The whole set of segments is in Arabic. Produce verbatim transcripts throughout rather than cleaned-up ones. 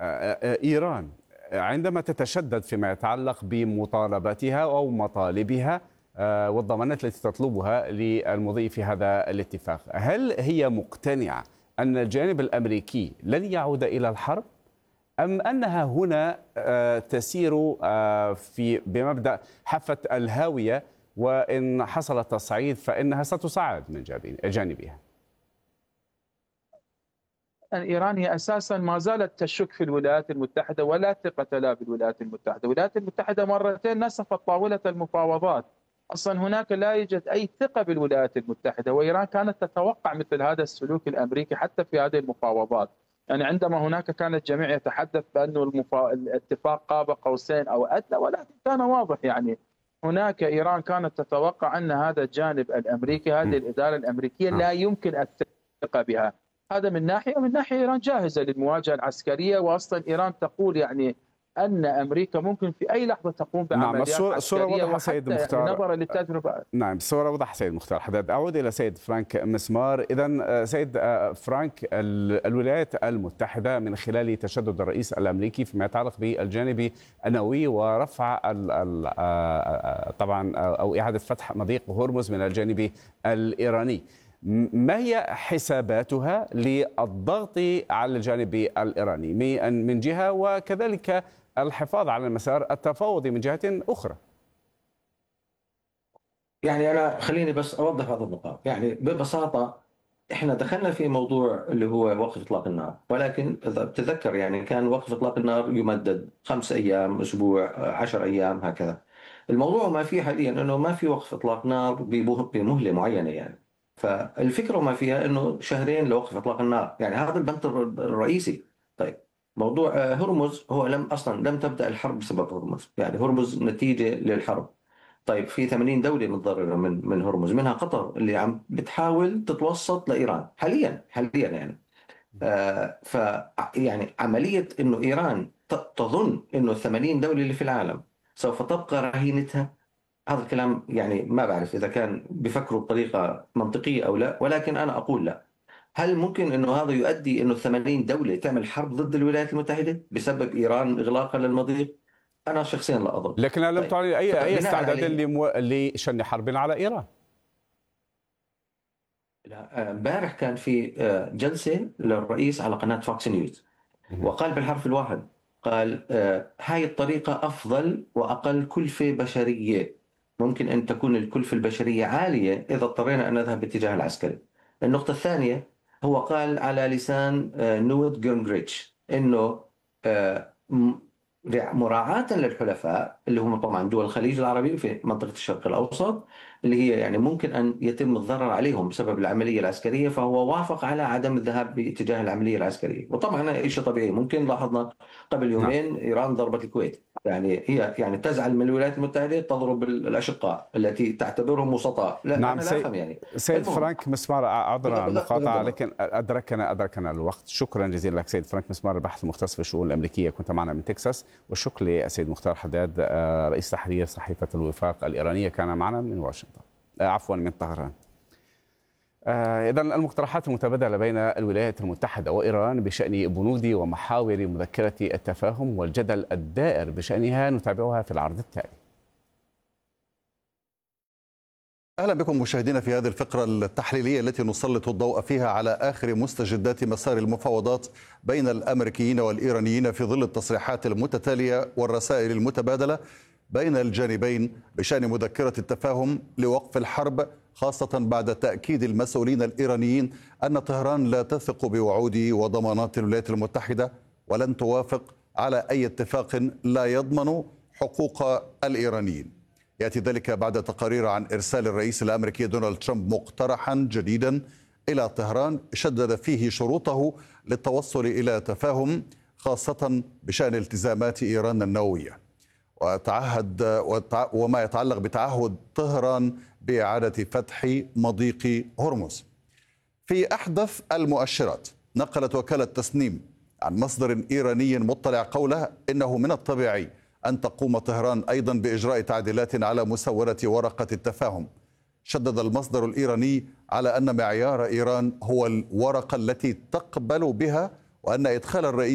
إيران عندما تتشدد فيما يتعلق بمطالباتها أو مطالبها والضمانات التي تطلبها للمضي في هذا الاتفاق، هل هي مقتنعة أن الجانب الأمريكي لن يعود إلى الحرب، أم أنها هنا تسير في بمبدأ حافة الهاوية، وإن حصل التصعيد فإنها ستصعد من جانبها؟ إيران هي أساسا ما زالت تشك في الولايات المتحدة ولا ثقة لها بالولايات المتحدة. الولايات المتحدة مرتين نسفت طاولة المفاوضات، أصلا هناك لا يوجد أي ثقة بالولايات المتحدة، وإيران كانت تتوقع مثل هذا السلوك الأمريكي حتى في هذه المفاوضات. يعني عندما هناك كان الجميع يتحدث بأن المفا... الاتفاق قاب قوسين أو أدنى، ولكن كان واضح يعني هناك إيران كانت تتوقع أن هذا الجانب الأمريكي، هذه الإدارة الأمريكية لا يمكن الثقة بها. هذا من ناحية، ومن ناحية إيران جاهزة للمواجهة العسكرية، وأصلا إيران تقول يعني أن أمريكا ممكن في أي لحظة تقوم بعمليات نعم عسكرية، وضح سيد مختار يعني نظرا للتجربة. نعم الصورة وضح سيد مختار حداد. أعود إلى سيد فرانك مسمار. إذن سيد فرانك، الولايات المتحدة من خلال تشدد الرئيس الأمريكي فيما يتعلق بالجانب النووي ورفع طبعا أو إعادة فتح مضيق هرمز من الجانب الإيراني، ما هي حساباتها للضغط على الجانب الإيراني من جهة، وكذلك الحفاظ على المسار التفاوضي من جهة أخرى؟ يعني أنا خليني بس أوضح هذا النقاط. يعني ببساطة إحنا دخلنا في موضوع اللي هو وقف إطلاق النار، ولكن إذا بتذكر يعني كان وقف إطلاق النار يمدد خمس أيام، أسبوع، عشر أيام، هكذا. الموضوع ما فيه حاليا أنه ما في وقف إطلاق نار بمهلة معينة يعني. فالفكرة ما فيها أنه شهرين لوقف إطلاق النار، يعني هذا البند الرئيسي. طيب موضوع هرمز، هو لم أصلا لم تبدأ الحرب بسبب هرمز، يعني هرمز نتيجة للحرب. طيب في ثمانين دولة متضررة من من هرمز، منها قطر اللي عم بتحاول تتوسط لإيران حاليا حاليا يعني. آه ف يعني عملية إنه إيران تظن إنه الثمانين دولة اللي في العالم سوف تبقى رهينتها، هذا الكلام يعني ما بعرف إذا كان بفكروا بطريقة منطقية أو لا، ولكن أنا أقول لا. هل ممكن أنه هذا يؤدي أنه ثمانين دولة تعمل حرب ضد الولايات المتحدة بسبب إيران إغلاقها للمضيق؟ أنا شخصيا لا أظن. لكنها لم تعلن أي أي استعداد لمو... لشن حرب على إيران. امبارح كان في جلسة للرئيس على قناة فوكس نيوز، وقال بالحرف الواحد، قال هاي الطريقة أفضل وأقل كلفة بشرية. ممكن أن تكون الكلفة البشرية عالية إذا اضطرينا أن نذهب باتجاه العسكري. النقطة الثانية، هو قال على لسان نويت جينغريتش إنه مراعاة للحلفاء اللي هم طبعا دول الخليج العربي في منطقة الشرق الأوسط، اللي هي يعني ممكن أن يتم الضرر عليهم بسبب العملية العسكرية، فهو وافق على عدم الذهاب باتجاه العملية العسكرية. وطبعا شيء طبيعي، ممكن لاحظنا قبل يومين نعم. إيران ضربت الكويت، يعني هي يعني تزعل من الولايات المتحدة، تضرب الأشقاء التي تعتبرهم وسطاء. لا نعم أنا لا أفهم يعني. سيد فرانك مسمار، عذرا المقاطعة لكن أدركنا أدركنا الوقت. شكرا جزيلا لك سيد فرانك مسمار، الباحث المختص في الشؤون الأمريكية، كنت معنا من تكساس. والشكر للسيد مختار حداد رئيس تحرير صحيفة الوفاق الإيرانية، كان معنا من واشنطن، عفوا من طهران. إذا المقترحات المتبادلة بين الولايات المتحدة وإيران بشأن بنود ومحاور مذكرة التفاهم والجدل الدائر بشأنها نتابعها في العرض التالي. أهلا بكم مشاهدينا في هذه الفقرة التحليلية التي نسلط الضوء فيها على آخر مستجدات مسار المفاوضات بين الأمريكيين والإيرانيين في ظل التصريحات المتتالية والرسائل المتبادلة بين الجانبين بشأن مذكرة التفاهم لوقف الحرب، خاصة بعد تأكيد المسؤولين الإيرانيين أن طهران لا تثق بوعود وضمانات الولايات المتحدة ولن توافق على أي اتفاق لا يضمن حقوق الإيرانيين. يأتي ذلك بعد تقارير عن إرسال الرئيس الأمريكي دونالد ترامب مقترحا جديدا إلى طهران شدد فيه شروطه للتوصل إلى تفاهم، خاصة بشأن التزامات إيران النووية، وتعهد وما يتعلق بتعهد طهران بإعادة فتح مضيق هرمز. في أحدث المؤشرات، نقلت وكالة تسنيم عن مصدر إيراني مطلع قوله إنه من الطبيعي أن تقوم طهران أيضا بإجراء تعديلات على مسودة ورقة التفاهم. شدد المصدر الإيراني على أن معيار إيران هو الورقة التي تقبل بها، وأن إدخال الرئيس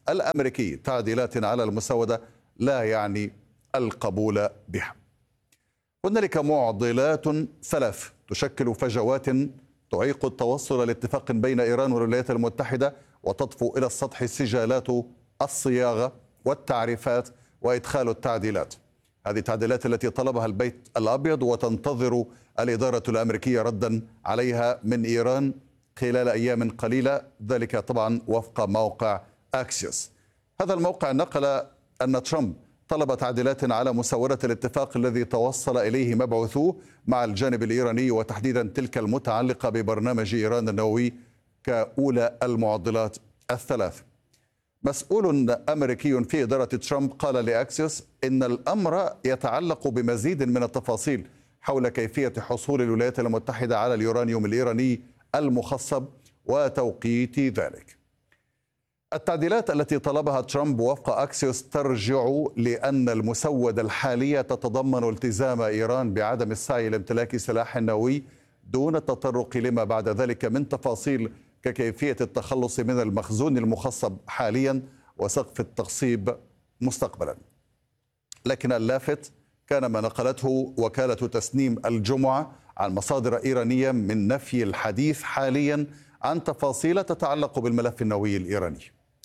الأمريكي تعديلات على المسودة لا يعني القبول بها. هنالك معضلات ثلاث تشكل فجوات تعيق التوصل لاتفاق بين إيران والولايات المتحدة وتطفو إلى السطح سجالات الصياغة والتعريفات وإدخال التعديلات. هذه التعديلات التي طلبها البيت الأبيض وتنتظر الإدارة الأمريكية ردا عليها من إيران خلال أيام قليلة، ذلك طبعا وفق موقع أكسيوس. هذا الموقع نقل أن ترامب طلب تعديلات على مسودة الاتفاق الذي توصل إليه مبعوثوه مع الجانب الإيراني، وتحديدا تلك المتعلقة ببرنامج إيران النووي كأولى المعضلات الثلاث. مسؤول أمريكي في إدارة ترامب قال لأكسيوس إن الأمر يتعلق بمزيد من التفاصيل حول كيفية حصول الولايات المتحدة على اليورانيوم الإيراني المخصب وتوقيت ذلك. التعديلات التي طلبها ترامب وفق أكسيوس ترجع لأن المسودة الحالية تتضمن التزام إيران بعدم السعي لامتلاك سلاح نووي دون التطرق لما بعد ذلك من تفاصيل ككيفية التخلص من المخزون المخصب حاليا وسقف التخصيب مستقبلا. لكن اللافت كان ما نقلته وكالة تسنيم الجمعة عن مصادر إيرانية من نفي الحديث حاليا عن تفاصيل تتعلق بالملف النووي الإيراني.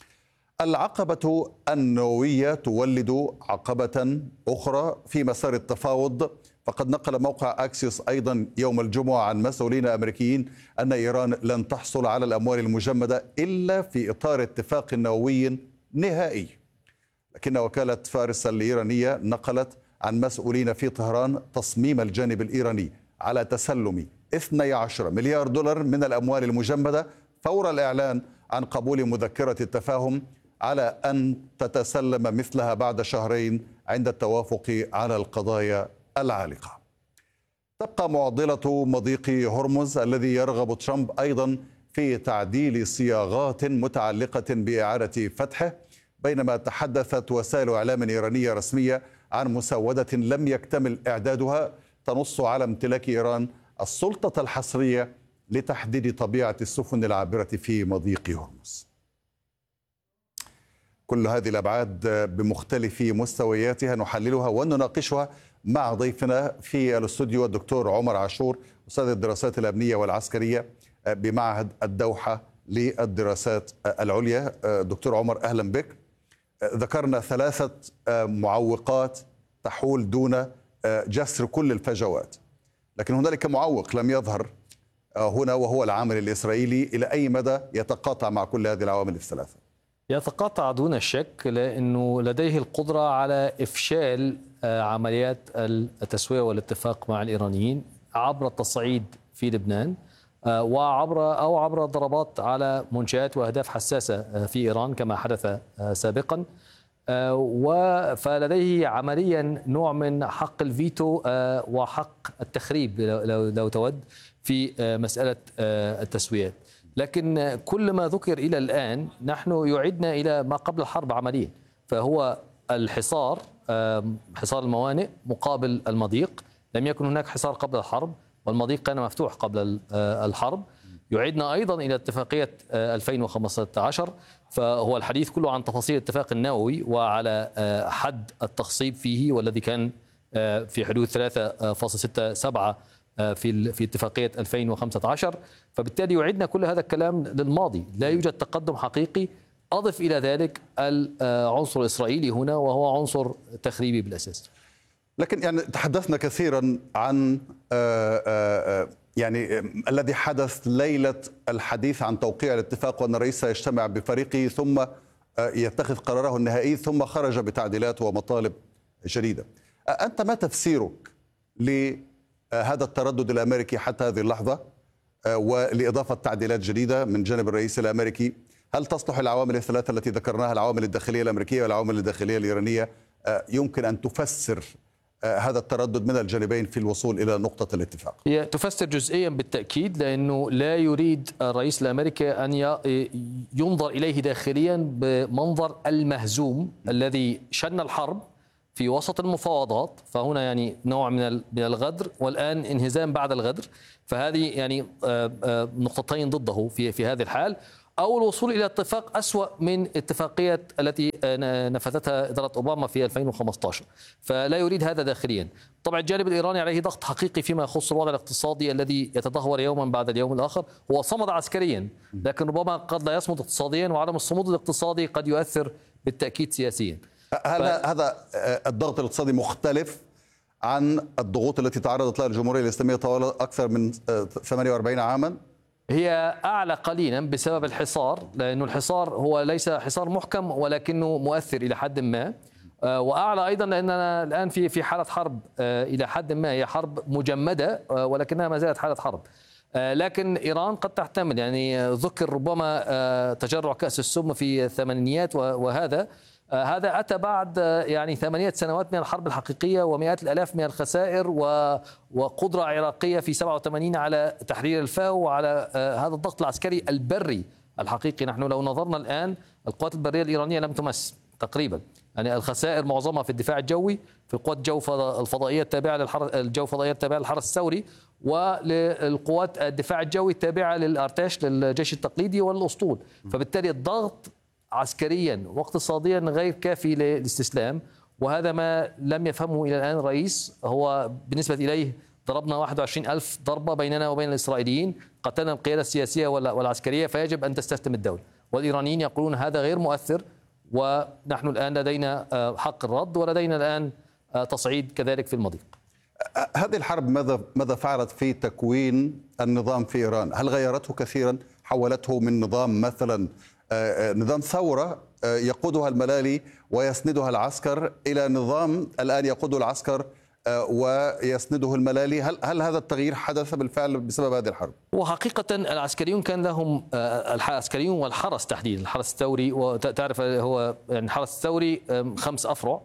العقبة النووية تولد عقبة أخرى في مسار التفاوض، فقد نقل موقع أكسيوس أيضا يوم الجمعة عن مسؤولين أمريكيين أن إيران لن تحصل على الأموال المجمدة إلا في إطار اتفاق نووي نهائي. لكن وكالة فارس الإيرانية نقلت عن مسؤولين في طهران تصميم الجانب الإيراني على تسلم اثني عشر مليار دولار من الأموال المجمدة فور الإعلان عن قبول مذكرة التفاهم، على أن تتسلم مثلها بعد شهرين عند التوافق على القضايا العالقة. تبقى معضلة مضيق هرمز الذي يرغب ترامب أيضا في تعديل صياغات متعلقة بإعادة فتحه، بينما تحدثت وسائل إعلام إيرانية رسمية عن مسودة لم يكتمل إعدادها تنص على امتلاك إيران السلطة الحصرية لتحديد طبيعة السفن العابرة في مضيق هرمز. كل هذه الأبعاد بمختلف مستوياتها نحللها ونناقشها مع ضيفنا في الاستوديو الدكتور عمر عاشور، أستاذ الدراسات الأمنية والعسكرية بمعهد الدوحة للدراسات العليا. دكتور عمر أهلا بك. ذكرنا ثلاثة معوقات تحول دون جسر كل الفجوات، لكن هنالك معوق لم يظهر هنا وهو العامل الإسرائيلي. إلى أي مدى يتقاطع مع كل هذه العوامل الثلاثة؟ يتقاطع دون شك، لأنه لديه القدرة على إفشال عمليات التسوية والاتفاق مع الإيرانيين عبر التصعيد في لبنان وعبر أو عبر ضربات على منشآت وأهداف حساسة في إيران كما حدث سابقا. فلديه عمليا نوع من حق الفيتو وحق التخريب لو تود في مسألة التسويات. لكن كل ما ذكر إلى الآن نحن يعيدنا إلى ما قبل الحرب عمليا، فهو الحصار، حصار الموانئ مقابل المضيق. لم يكن هناك حصار قبل الحرب والمضيق كان مفتوح قبل الحرب. يعيدنا أيضا إلى اتفاقية ألفين وخمسة عشر، فهو الحديث كله عن تفاصيل الاتفاق النووي وعلى حد التخصيب فيه، والذي كان في حدود ثلاثة فاصلة ستة سبعة في في اتفاقية ألفين وخمسة عشر. فبالتالي يعيدنا كل هذا الكلام للماضي، لا يوجد تقدم حقيقي. أضف إلى ذلك العنصر الإسرائيلي هنا وهو عنصر تخريبي بالأساس. لكن يعني تحدثنا كثيرا عن آآ آآ يعني الذي حدث ليلة الحديث عن توقيع الاتفاق، وأن الرئيس سيجتمع بفريقه ثم يتخذ قراره النهائي ثم خرج بتعديلات ومطالب جديدة. أنت ما تفسيرك لهذا التردد الأمريكي حتى هذه اللحظة ولإضافة تعديلات جديدة من جانب الرئيس الأمريكي؟ هل تصلح العوامل الثلاثة التي ذكرناها، العوامل الداخلية الأمريكية والعوامل الداخلية الإيرانية، يمكن أن تفسر هذا التردد من الجانبين في الوصول إلى نقطة الاتفاق؟ هي تفسر جزئيا بالتأكيد، لأنه لا يريد الرئيس الأمريكي أن ينظر إليه داخليا بمنظر المهزوم الذي شن الحرب في وسط المفاوضات، فهنا يعني نوع من من الغدر والآن انهزام بعد الغدر. فهذه يعني نقطتين ضده في في هذه الحال. أو الوصول إلى اتفاق أسوأ من اتفاقية التي نفذتها إدارة أوباما في ألفين وخمسة عشر، فلا يريد هذا داخليا. طبعا الجانب الإيراني عليه ضغط حقيقي فيما يخص الوضع الاقتصادي الذي يتدهور يوما بعد اليوم الآخر. هو صمد عسكريا لكن ربما قد لا يصمد اقتصاديا، وعدم الصمود الاقتصادي قد يؤثر بالتأكيد سياسيا. هل ف... هذا الضغط الاقتصادي مختلف عن الضغوط التي تعرضت لها الجمهورية الإسلامية طوال أكثر من ثمانية وأربعين عاما؟ هي أعلى قليلا بسبب الحصار، لأنه الحصار هو ليس حصار محكم ولكنه مؤثر إلى حد ما، وأعلى أيضا لأننا الآن في في حالة حرب إلى حد ما، هي حرب مجمدة ولكنها ما زالت حالة حرب. لكن إيران قد تحتمل، يعني ذكر ربما تجرع كأس السم في الثمانينيات، وهذا هذا أتى بعد يعني ثمانية سنوات من الحرب الحقيقية ومئات الآلاف من الخسائر وقدرة عراقية في سبعة وثمانين على تحرير الفاو، وعلى هذا الضغط العسكري البري الحقيقي. نحن لو نظرنا الآن القوات البرية الإيرانية لم تمس تقريبا، يعني الخسائر معظمها في الدفاع الجوي، في القوات الجو الفضائية التابعة للحرس الجو الفضائية التابعة للحرس الثوري، وللقوات الدفاع الجوي التابعة للأرتاش للجيش التقليدي والأسطول. فبالتالي الضغط عسكريا واقتصاديا غير كافي للاستسلام، وهذا ما لم يفهمه إلى الآن الرئيس. هو بالنسبة إليه ضربنا واحد وعشرين ألف ضربة بيننا وبين الإسرائيليين، قتلنا القيادة السياسية والعسكرية، فيجب أن تستسلم الدولة. والإيرانيين يقولون هذا غير مؤثر، ونحن الآن لدينا حق الرد، ولدينا الآن تصعيد كذلك في المضيق. هذه الحرب ماذا ماذا فعلت في تكوين النظام في إيران؟ هل غيرته كثيرا؟ حولته من نظام مثلا نظام ثورة يقودها الملالي ويسندها العسكر إلى نظام الآن يقوده العسكر ويسنده الملالي. هل هل هذا التغيير حدث بالفعل بسبب هذه الحرب؟ وحقيقة العسكريون كان لهم العسكريون والحرس تحديدا، الحرس الثوري، وتعرف هو يعني الحرس الثوري خمس أفرع،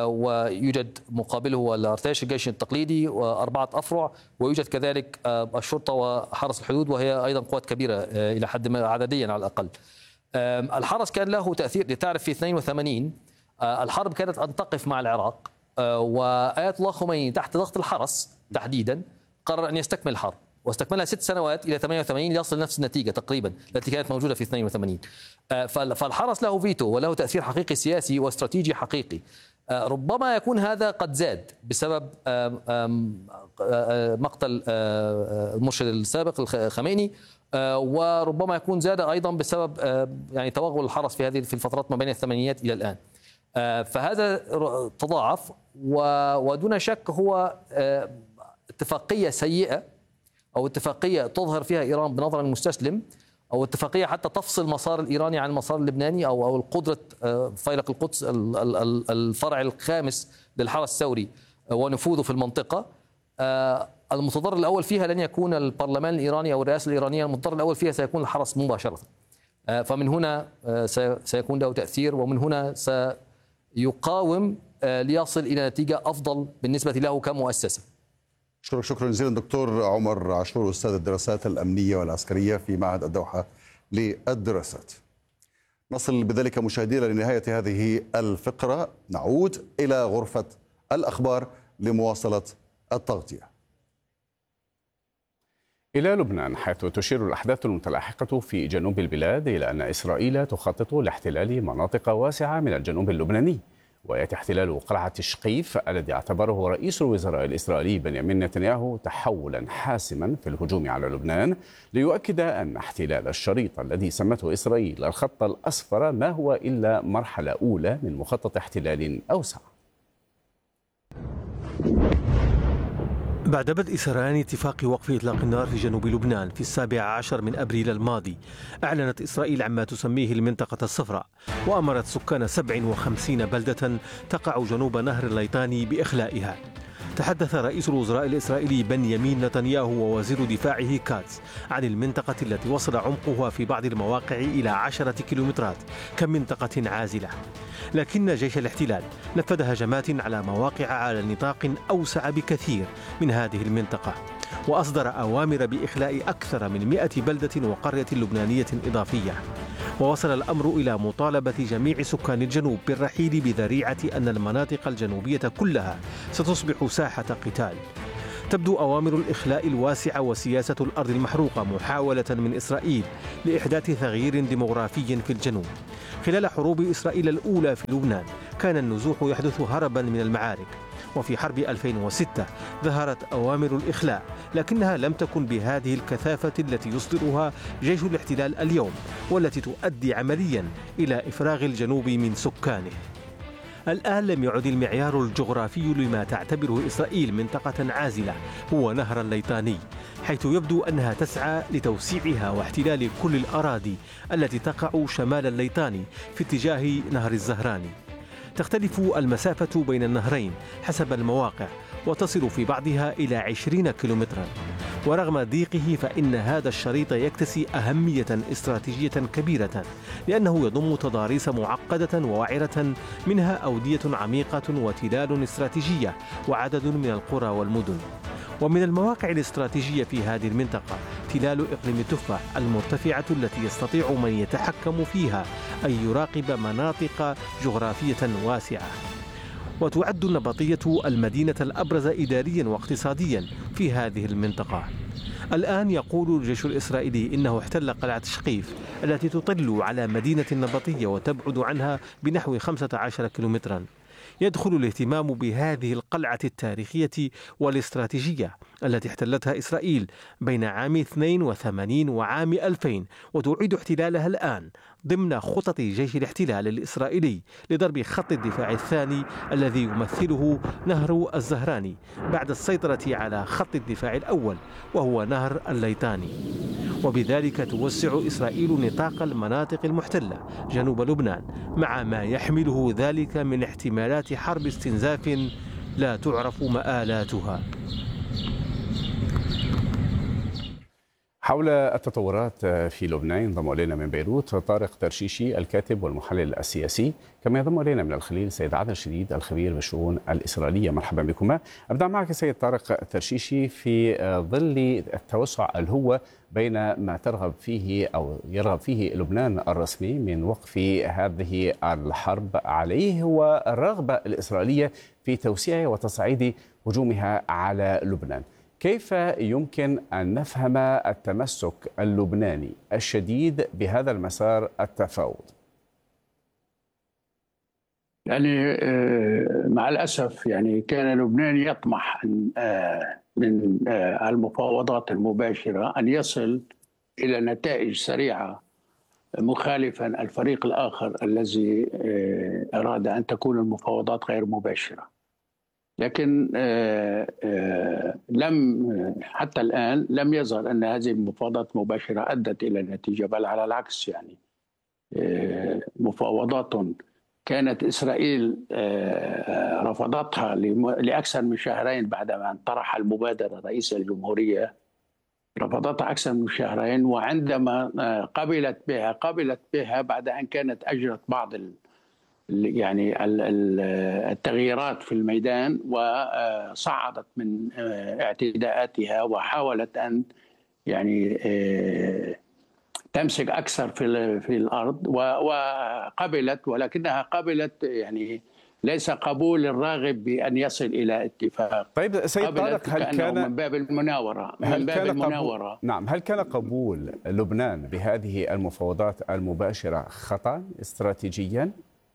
ويوجد مقابله الارتاش الجيش التقليدي وأربعة أفرع، ويوجد كذلك الشرطة وحرس الحدود، وهي أيضا قوات كبيرة إلى حد ما عدديا على الأقل. الحرس كان له تأثير. لتعرف في اثنين وثمانين الحرب كانت أن تقف مع العراق، وآية الله خميني تحت ضغط الحرس تحديدا قرر أن يستكمل الحرب، واستكملها ست سنوات إلى ثمانية وثمانين ليصل نفس النتيجة تقريبا التي كانت موجودة في اثنين وثمانين. فالحرس له فيتو وله تأثير حقيقي سياسي واستراتيجي حقيقي. ربما يكون هذا قد زاد بسبب مقتل المرشد السابق الخميني، وربما يكون زاد أيضا بسبب يعني توغل الحرس في هذه في الفترات ما بين الثمانينيات إلى الآن. فهذا تضاعف، ودون شك هو اتفاقية سيئة، أو اتفاقية تظهر فيها إيران بنظر المستسلم، أو اتفاقية حتى تفصل مسار الإيراني عن المسار اللبناني، أو أو القدرة فيلق القدس الفرع الخامس للحرس الثوري ونفوذه في المنطقة. المتضرر الأول فيها لن يكون البرلمان الإيراني أو الرئاسة الإيرانية، المتضرر الأول فيها سيكون الحرس مباشرة. فمن هنا سيكون له تأثير، ومن هنا سيقاوم ليصل إلى نتيجة أفضل بالنسبة له كمؤسسة. شكرا شكرا جزيلا دكتور عمر عاشور، أستاذ الدراسات الأمنية والعسكرية في معهد الدوحة للدراسات. نصل بذلك مشاهدينا لنهاية هذه الفقرة، نعود إلى غرفة الأخبار لمواصلة التغطية. إلى لبنان، حيث تشير الأحداث المتلاحقة في جنوب البلاد إلى أن إسرائيل تخطط لاحتلال مناطق واسعة من الجنوب اللبناني، ويأتي احتلال قلعة شقيف الذي اعتبره رئيس الوزراء الإسرائيلي بنيامين نتنياهو تحولا حاسما في الهجوم على لبنان، ليؤكد أن احتلال الشريط الذي سمته إسرائيل الخط الأصفر ما هو إلا مرحلة أولى من مخطط احتلال أوسع. بعد بدء سريان اتفاق وقف إطلاق النار في جنوب لبنان في السابع عشر من أبريل الماضي، أعلنت إسرائيل عما تسميه المنطقة الصفراء، وأمرت سكان سبع وخمسين بلدة تقع جنوب نهر الليطاني بإخلائها. تحدث رئيس الوزراء الإسرائيلي بنيامين نتنياهو ووزير دفاعه كاتس عن المنطقة التي وصل عمقها في بعض المواقع إلى عشرة كيلومترات كمنطقة عازلة، لكن جيش الاحتلال نفذ هجمات على مواقع على نطاق أوسع بكثير من هذه المنطقة، وأصدر أوامر بإخلاء أكثر من مئة بلدة وقرية لبنانية إضافية. ووصل الأمر إلى مطالبة جميع سكان الجنوب بالرحيل بذريعة أن المناطق الجنوبية كلها ستصبح ساحة قتال. تبدو أوامر الإخلاء الواسعة وسياسة الأرض المحروقة محاولة من إسرائيل لإحداث تغيير ديمغرافي في الجنوب. خلال حروب إسرائيل الأولى في لبنان كان النزوح يحدث هربا من المعارك، وفي حرب ألفين وستة ظهرت أوامر الإخلاء، لكنها لم تكن بهذه الكثافة التي يصدرها جيش الاحتلال اليوم، والتي تؤدي عمليا إلى إفراغ الجنوب من سكانه. الآن لم يعد المعيار الجغرافي لما تعتبره إسرائيل منطقة عازلة هو نهر الليطاني، حيث يبدو أنها تسعى لتوسيعها واحتلال كل الأراضي التي تقع شمال الليطاني في اتجاه نهر الزهراني. تختلف المسافة بين النهرين حسب المواقع، وتصل في بعضها إلى عشرين كيلومترا، ورغم ضيقه فإن هذا الشريط يكتسي أهمية استراتيجية كبيرة، لأنه يضم تضاريس معقدة ووعرة، منها أودية عميقة وتلال استراتيجية وعدد من القرى والمدن. ومن المواقع الاستراتيجية في هذه المنطقة تلال إقليم التفاح المرتفعة التي يستطيع من يتحكم فيها أن يراقب مناطق جغرافية واسعة. وتعد النبطية المدينة الأبرز إداريا واقتصاديا في هذه المنطقة. الآن يقول الجيش الإسرائيلي إنه احتل قلعة شقيف التي تطل على مدينة النبطية وتبعد عنها بنحو خمسة عشر كيلومترا. يدخل الاهتمام بهذه القلعة التاريخية والاستراتيجية التي احتلتها إسرائيل بين عام اثنين وثمانين وعام ألفين، وتعيد احتلالها الآن ضمن خطط جيش الاحتلال الإسرائيلي لضرب خط الدفاع الثاني الذي يمثله نهر الزهراني بعد السيطرة على خط الدفاع الأول وهو نهر الليطاني. وبذلك توسع إسرائيل نطاق المناطق المحتلة جنوب لبنان، مع ما يحمله ذلك من احتمالات حرب استنزاف لا تعرف مآلاتها. حول التطورات في لبنان ينضم الينا من بيروت طارق ترشيشي الكاتب والمحلل السياسي، كما ينضم الينا من الخليل سيد عادل شديد الخبير بالشؤون الاسرائيليه. مرحبا بكما. ابدا معك سيد طارق ترشيشي في ظل التوسع الهوة بين ما ترغب فيه او يرغب فيه لبنان الرسمي من وقف هذه الحرب عليه، هو الرغبه الاسرائيليه في توسيع وتصعيد هجومها على لبنان. كيف يمكن أن نفهم التمسك اللبناني الشديد بهذا المسار التفاوض؟ يعني مع الأسف يعني كان لبنان يطمح من المفاوضات المباشرة أن يصل إلى نتائج سريعة، مخالفا الفريق الآخر الذي أراد أن تكون المفاوضات غير مباشرة. لكن لم حتى الآن لم يظهر أن هذه المفاوضات مباشرة أدت إلى نتيجة، بل على العكس. يعني مفاوضات كانت إسرائيل رفضتها لأكثر من شهرين بعدما انطرح المبادرة رئيس الجمهورية، رفضتها أكثر من شهرين، وعندما قبلت بها قبلت بها بعد أن كانت أجرت بعض يعني التغييرات في الميدان وصعدت من اعتداءاتها وحاولت أن يعني تمسك أكثر في في الأرض، وقبلت، ولكنها قبلت يعني ليس قبول الراغب بأن يصل إلى اتفاق. طيب سيد طارق، هل كان من باب المناورة من هل باب كان المناورة قبول نعم هل كان قبول لبنان بهذه المفاوضات المباشرة خطأ استراتيجيا؟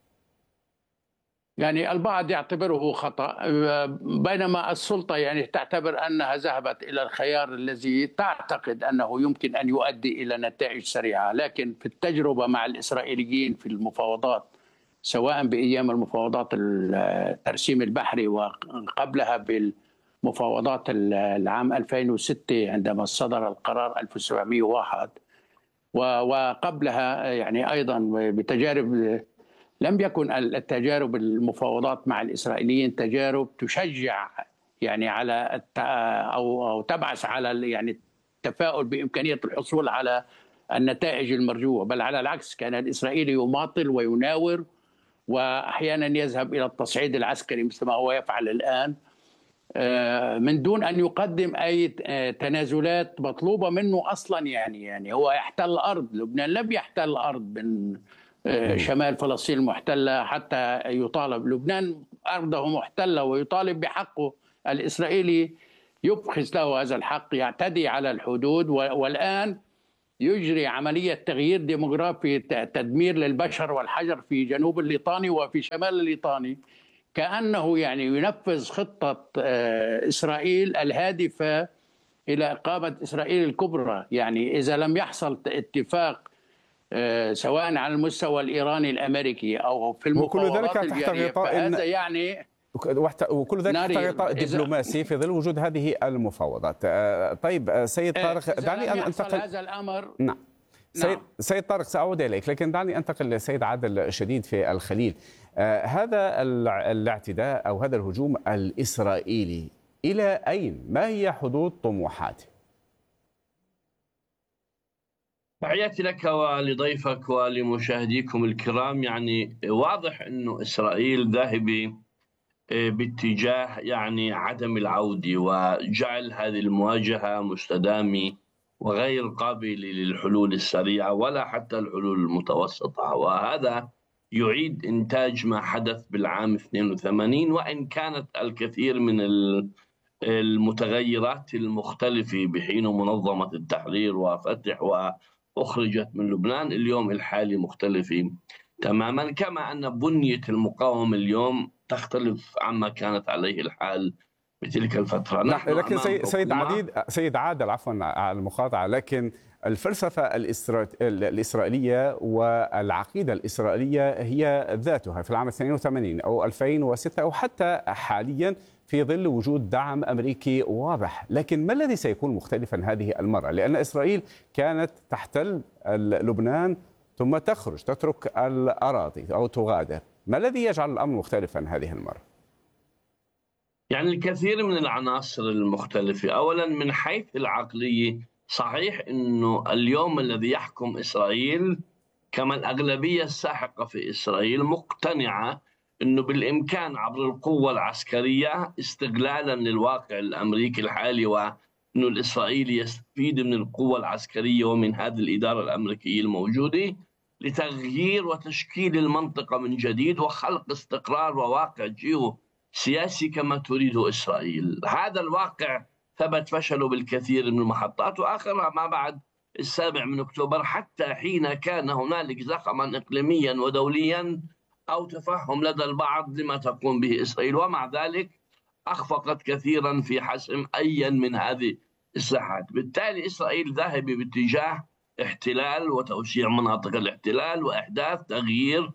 يعني البعض يعتبره خطأ، بينما السلطة يعني تعتبر أنها ذهبت إلى الخيار الذي تعتقد أنه يمكن أن يؤدي إلى نتائج سريعة. لكن في التجربة مع الإسرائيليين في المفاوضات، سواء بأيام المفاوضات الترسيم البحري وقبلها بالمفاوضات العام ألفين وستة عندما صدر القرار ألف وسبعمئة وواحد، وقبلها يعني أيضا بتجارب، لم يكن التجارب المفاوضات مع الإسرائيليين تجارب تشجع يعني على أو أو تبعث على يعني التفاؤل بإمكانية الحصول على النتائج المرجوة، بل على العكس كان الإسرائيلي يماطل ويناور، وأحيانا يذهب إلى التصعيد العسكري مثل ما هو يفعل الآن، من دون أن يقدم أي تنازلات مطلوبة منه أصلا. يعني يعني هو يحتل الأرض، لبنان لم يحتل الأرض من شمال فلسطين المحتلة حتى يطالب. لبنان أرضه محتلة ويطالب بحقه الإسرائيلي يبخس له هذا الحق، يعتدي على الحدود، والآن يجري عملية تغيير ديموغرافي، تدمير للبشر والحجر في جنوب الليطاني وفي شمال الليطاني، كأنه يعني ينفذ خطة إسرائيل الهادفة إلى إقامة إسرائيل الكبرى. يعني إذا لم يحصل اتفاق سواء على المستوى الإيراني الأمريكي أو في المفاوضات الجارية، فهذا يعني وكل ذلك تحت غطاء دبلوماسي في ظل وجود هذه المفاوضات. طيب سيد طارق، دعني أن أنتقل هذا الأمر. نعم. سيد, نعم. سيد طارق سأعود إليك، لكن دعني أنتقل لسيد عادل شديد في الخليل. آه هذا الاعتداء أو هذا الهجوم الإسرائيلي إلى أين؟ ما هي حدود طموحاته؟ تحياتي لك ولضيفك ولمشاهديكم الكرام. يعني واضح أنه إسرائيل ذاهبة باتجاه يعني عدم العودة وجعل هذه المواجهة مستدامة وغير قابلة للحلول السريعة ولا حتى الحلول المتوسطة، وهذا يعيد إنتاج ما حدث بالعام اثنين وثمانين، وإن كانت الكثير من المتغيرات المختلفة بحين منظمة التحرير وفتح وأخرجت من لبنان اليوم الحالي مختلفة تماما، كما أن بنية المقاومة اليوم تختلف عما كانت عليه الحال بتلك الفترة. نحن لكن سيد عديد سيد عادل عفوا على المقاطعة، لكن الفلسفة الإسرائيلية والعقيدة الإسرائيلية هي ذاتها في العام اثنين وثمانين أو ألفين وستة أو حتى حاليا في ظل وجود دعم أمريكي واضح. لكن ما الذي سيكون مختلفا هذه المرة؟ لأن إسرائيل كانت تحتل لبنان ثم تخرج تترك الأراضي أو تغادر. ما الذي يجعل الأمر مختلفا هذه المرة؟ يعني الكثير من العناصر المختلفة. أولا من حيث العقلية، صحيح أنه اليوم الذي يحكم إسرائيل كما الأغلبية الساحقة في إسرائيل مقتنعة أنه بالإمكان عبر القوة العسكرية استغلالا للواقع الأمريكي الحالي، وأنه الإسرائيلي يستفيد من القوة العسكرية ومن هذه الإدارة الأمريكية الموجودة لتغيير وتشكيل المنطقة من جديد وخلق استقرار وواقع جيو سياسي كما تريد إسرائيل. هذا الواقع ثبت فشله بالكثير من المحطات، وآخرها ما بعد السابع من أكتوبر، حتى حين كان هنالك زخما إقليميا ودوليا أو تفهم لدى البعض لما تقوم به إسرائيل، ومع ذلك أخفقت كثيرا في حسم أي من هذه الساحات. بالتالي إسرائيل ذاهبة باتجاه احتلال وتوسيع مناطق الاحتلال وإحداث تغيير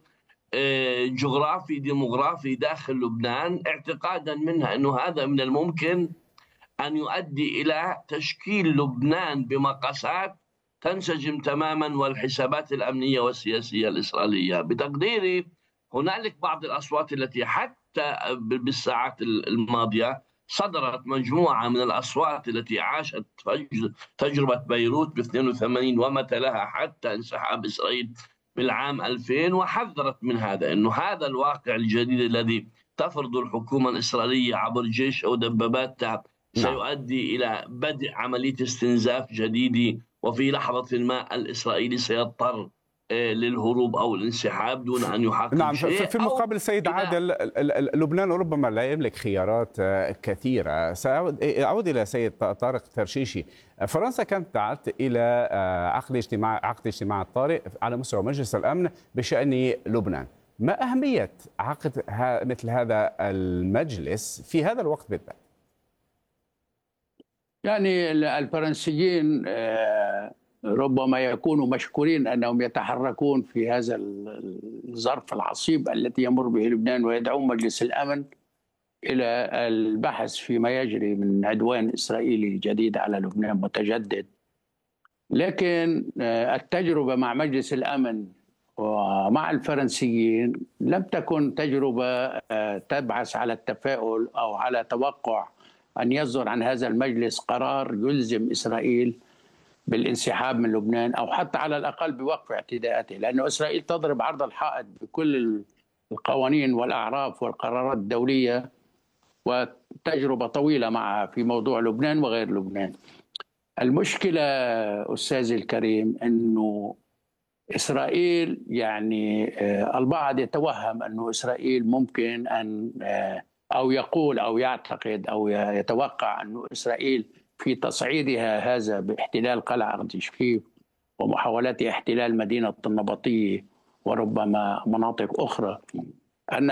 جغرافي ديموغرافي داخل لبنان، اعتقادا منها أنه هذا من الممكن أن يؤدي إلى تشكيل لبنان بمقاسات تنسجم تماما والحسابات الأمنية والسياسية الإسرائيلية. بتقديري هنالك بعض الأصوات التي حتى بالساعات الماضية صدرت مجموعة من الأصوات التي عاشت تجربة بيروت ب اثنين وثمانين وما تلاها حتى انسحاب إسرائيل بالعام ألفين، وحذرت من هذا، أنه هذا الواقع الجديد الذي تفرض الحكومة الإسرائيلية عبر جيش أو دباباتها سيؤدي إلى بدء عملية استنزاف جديدة، وفي لحظة ما الإسرائيلي سيضطر للهروب أو الانسحاب دون أن يحقق نعم شيء. في المقابل سيد عادل، لبنان ربما لا يملك خيارات كثيرة. سأعود إلى سيد طارق ترشيشي. فرنسا كانت دعت إلى عقد اجتماع عقد اجتماع الطارئ على مستوى مجلس الأمن بشأن لبنان. ما أهمية عقد مثل هذا المجلس في هذا الوقت بالذات؟ يعني الفرنسيين ربما يكونوا مشكورين أنهم يتحركون في هذا الظرف العصيب الذي يمر به لبنان، ويدعون مجلس الأمن إلى البحث فيما يجري من عدوان إسرائيلي جديد على لبنان متجدد. لكن التجربة مع مجلس الأمن ومع الفرنسيين لم تكن تجربة تبعث على التفاؤل أو على توقع أن يصدر عن هذا المجلس قرار يلزم إسرائيل بالانسحاب من لبنان، أو حتى على الأقل بوقف اعتداءاته، لأن إسرائيل تضرب عرض الحائط بكل القوانين والأعراف والقرارات الدولية، وتجربة طويلة معها في موضوع لبنان وغير لبنان. المشكلة أستاذي الكريم أنه إسرائيل يعني البعض يتوهم أن إسرائيل ممكن أن أو يقول أو يعتقد أو يتوقع أن إسرائيل في تصعيدها هذا باحتلال قلعة أردشفيف ومحاولات احتلال مدينة النبطية وربما مناطق أخرى في